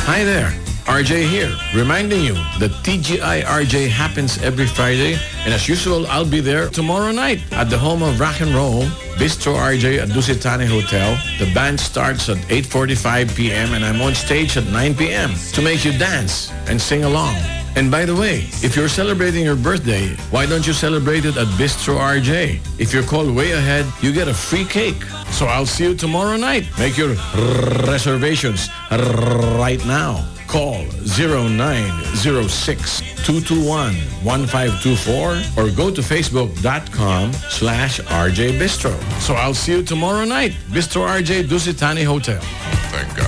Hi there, RJ here, reminding you that TGI RJ happens every Friday, and as usual, I'll be there tomorrow night at the home of rock and roll, Bistro RJ at Dusitani Hotel. The band starts at 8:45 p.m. and I'm on stage at 9 p.m. to make you dance and sing along. And by the way, if you're celebrating your birthday, why don't you celebrate it at Bistro RJ? If you're called way ahead, you get a free cake. So I'll see you tomorrow night. Make your reservations right now. Call 0906-221-1524 or go to facebook.com/RJ Bistro. So I'll see you tomorrow night. Bistro RJ Dusitani Hotel. Thank God.